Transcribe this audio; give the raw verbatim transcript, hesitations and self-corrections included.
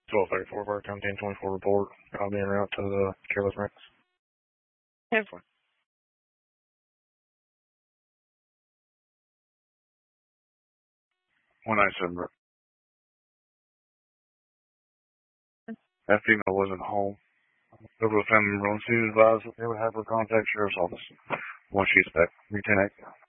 twelve thirty-four, Burtown, ten twenty-four report. I'll be en route to the Careless Wrecks. ten four. one nine seven. That female wasn't home. Over a family member on Tuesday advised that they would have her contact sheriff's office once she's back. Lieutenant.